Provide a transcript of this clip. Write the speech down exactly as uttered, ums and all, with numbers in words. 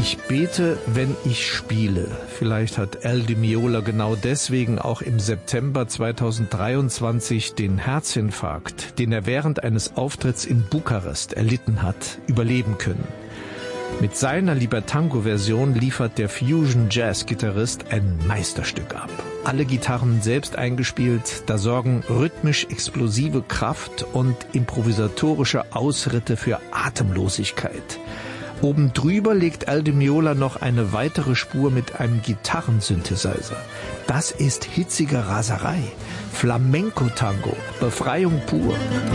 Ich bete, wenn ich spiele. Vielleicht hat Al Di Meola genau deswegen auch im September zweitausenddreiundzwanzig den Herzinfarkt, den er während eines Auftritts in Bukarest erlitten hat, überleben können. Mit seiner Libertango-Version liefert der Fusion-Jazz-Gitarrist ein Meisterstück ab. Alle Gitarren selbst eingespielt, da sorgen rhythmisch explosive Kraft und improvisatorische Ausritte für Atemlosigkeit. Oben drüber legt Al Di Meola noch eine weitere Spur mit einem Gitarrensynthesizer. Das ist hitzige Raserei, Flamenco-Tango, Befreiung pur.